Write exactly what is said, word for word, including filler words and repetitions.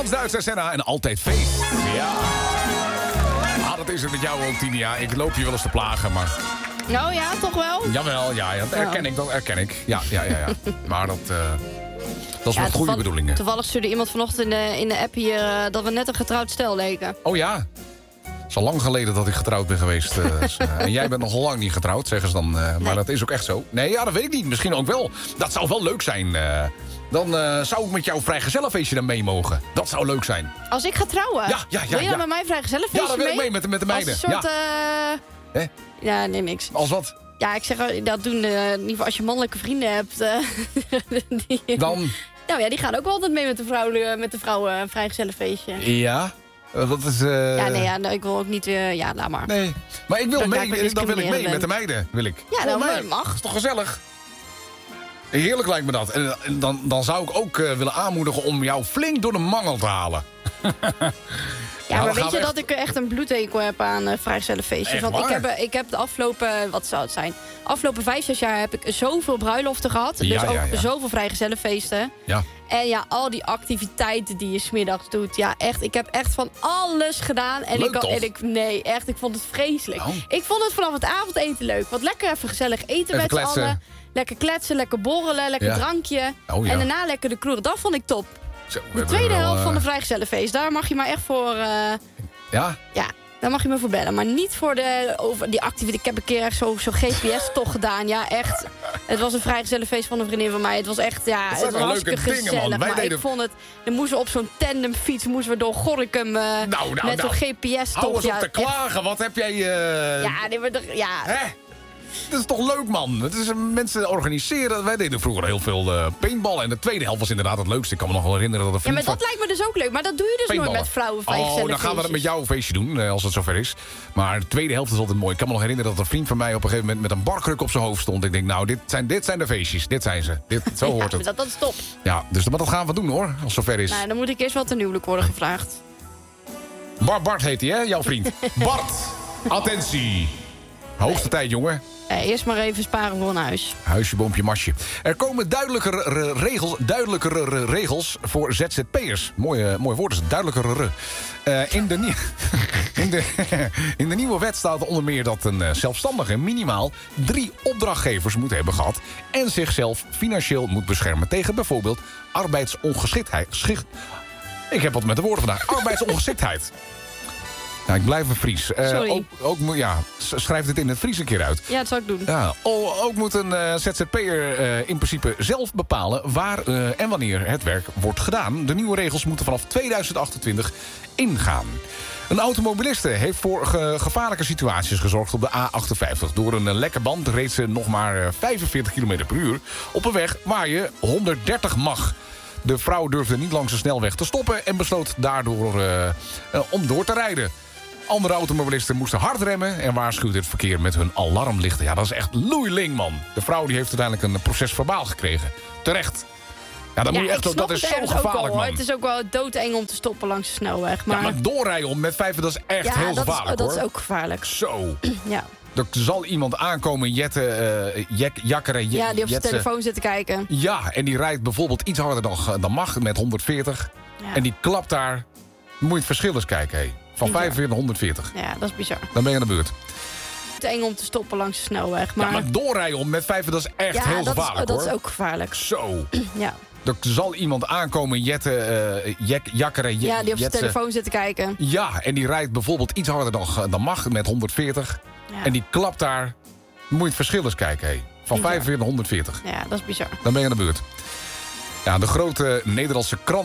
Frans-Duits en Senna en altijd feest. Ja. Ah, dat is het met jou ook, Tinia. Ik loop je wel eens te plagen, maar... Nou ja, toch wel? Jawel, ja, ja, dat herken ik, dat herken ik. Ja, ja, ja, ja. Maar dat, uh, dat is ja, met goede bedoelingen. Toevallig stuurde iemand vanochtend in de, in de app hier... Uh, dat we net een getrouwd stel leken. Oh ja? Het is al lang geleden dat ik getrouwd ben geweest. Uh, en jij bent nog lang niet getrouwd, zeggen ze dan. Uh, maar nee. Dat is ook echt zo. Nee, ja, dat weet ik niet. Misschien ook wel. Dat zou wel leuk zijn. Uh, dan uh, zou ik met jouw vrijgezellenfeestje dan mee mogen. Dat zou leuk zijn. Als ik ga trouwen? Ja, ja, ja. Wil je dan ja. met mij vrijgezellenfeestje mee? Ja, dan wil ik mee met, met de meiden. Als een soort... Ja. Uh... Eh? Ja, nee, niks. Als wat? Ja, ik zeg, dat doen uh, in ieder geval als je mannelijke vrienden hebt. Uh, die, dan? Nou ja, die gaan ook wel altijd mee met de vrouwen, met de vrouwen een vrijgezellenfeestje. Ja? Dat is... Uh... Ja, nee, ja, nou, ik wil ook niet... Uh, ja, laat maar. Nee, maar ik wil dat mee, dan wil ik mee ben. met de meiden, wil ik. Ja, nou, dat mag. Dat is toch gezellig? Heerlijk lijkt me dat. En, en dan, dan zou ik ook uh, willen aanmoedigen om jou flink door de mangel te halen. Ja, maar weet je echt... dat ik echt een bloedhekel heb aan uh, vrijgezellenfeestjes? Want ik heb, ik heb de afgelopen, wat zou het zijn? Afgelopen vijf, zes jaar heb ik zoveel bruiloften gehad. Ja, dus ook ja, ja. zoveel vrijgezellenfeesten. Ja. En ja, al die activiteiten die je 's middags doet. Ja, echt. Ik heb echt van alles gedaan. En leuk, ik, toch? en ik Nee, echt. Ik vond het vreselijk. Nou. Ik vond het vanaf het avondeten leuk. Want lekker even gezellig eten even met z'n kletsen. allen. Lekker kletsen, lekker borrelen, lekker Ja. drankje. Oh, ja. En daarna lekker de kroeg. Dat vond ik top. Zo, De tweede wel, helft uh... van de vrijgezellenfeest. Daar mag je maar echt voor... Uh... Ja? Ja, daar mag je me voor bellen. Maar niet voor de, over die activiteit. Ik heb een keer echt zo'n zo G P S-tocht gedaan. Ja, echt. Het was een vrijgezellenfeest van een vriendin van mij. Het was echt, ja, het was hartstikke gezellig. Dingen, man. Wij maar deden... ik vond het... Dan moesten we op zo'n tandemfiets, moesten we door Gorinchem... Uh, nou, nou, met nou. zo'n G P S-tocht. Hou eens op ja, te klagen. Wat heb jij... Uh... Ja, nee, maar... Ja. Hè? Dat is toch leuk, man? Het is, mensen organiseren. Wij deden vroeger heel veel uh, paintballen. En de tweede helft was inderdaad het leukste. Ik kan me nog wel herinneren dat een Ja, vriend maar dat van... lijkt me dus ook leuk. Maar dat doe je dus nooit met vrouwen Oh, dan gaan we dat met jou een feestje doen, uh, als het zover is. Maar de tweede helft is altijd mooi. Ik kan me nog herinneren dat een vriend van mij op een gegeven moment... met een barkruk op zijn hoofd stond. Ik denk, nou, dit zijn, dit zijn de feestjes. Dit zijn ze. Dit, zo hoort ja, het. Dat, dat is top. Ja, dus maar dat gaan we doen, hoor. Als het zover is. Nou, dan moet ik eerst wel ten huwelijk worden gevraagd. Bart, Bart heet hij, hè? Jouw vriend. Bart, attentie. Hoogste tijd, jongen. Eh, eerst maar even sparen voor een huis. Huisje, boompje, masje. Er komen duidelijkere regels, duidelijkere regels voor Z Z P'ers. Mooi, mooi woord is het, duidelijkere. Uh, in, de in, de, in de nieuwe wet staat onder meer dat een zelfstandige minimaal drie opdrachtgevers moet hebben gehad... en zichzelf financieel moet beschermen tegen bijvoorbeeld arbeidsongeschiktheid. Schicht, ik heb wat met de woorden vandaag. Arbeidsongeschiktheid. Nou, ik blijf een Fries. Uh, Sorry. Ook, ook, ja, schrijf dit in het Fries een keer uit. Ja, dat zou ik doen. Ja, ook moet een uh, Z Z P'er uh, in principe zelf bepalen waar uh, en wanneer het werk wordt gedaan. De nieuwe regels moeten vanaf tweeduizend achtentwintig ingaan. Een automobiliste heeft voor ge gevaarlijke situaties gezorgd op de A achtenvijftig. Door een uh, lekke band reed ze nog maar uh, vijfenveertig kilometer per uur op een weg waar je honderddertig mag. De vrouw durfde niet langs de snelweg te stoppen en besloot daardoor uh, uh, om door te rijden. Andere automobilisten moesten hard remmen en waarschuwden het verkeer met hun alarmlichten. Ja, dat is echt loeiling, man. De vrouw die heeft uiteindelijk een proces verbaal gekregen. Terecht. Ja, dan ja, moet je echt, dat is zo gevaarlijk, al, man. Het is ook wel doodeng om te stoppen langs de snelweg. Maar... Ja, maar doorrijden om met vijf, dat is echt ja, heel dat gevaarlijk, is, hoor. dat is ook gevaarlijk. Zo. Ja. Er zal iemand aankomen, jetten, uh, jek, jakkeren, jet, Ja, die op zijn jetsen. telefoon zit te kijken. Ja, en die rijdt bijvoorbeeld iets harder dan, dan mag, met honderdveertig. Ja. En die klapt daar. Dan moet je het verschil eens kijken, hé. Van vijfenveertig naar honderdveertig. Ja, dat is bizar. Dan ben je aan de beurt. Te eng om te stoppen langs de snelweg. Maar, ja, maar doorrijden om met vijf, dat is echt ja, heel dat gevaarlijk, is, dat hoor. is ook gevaarlijk. Zo. Ja. Er zal iemand aankomen, jetten, uh, jek, jakkeren, jet, Ja, die op zijn jetsen. telefoon zit te kijken. Ja, en die rijdt bijvoorbeeld iets harder dan, dan mag, met honderdveertig. Ja. En die klapt daar. Dan moet je het verschil eens kijken, hé. Van vijfenveertig naar honderdveertig. Ja, dat is bizar. Dan ben je aan de beurt. Ja, de grote Nederlandse krant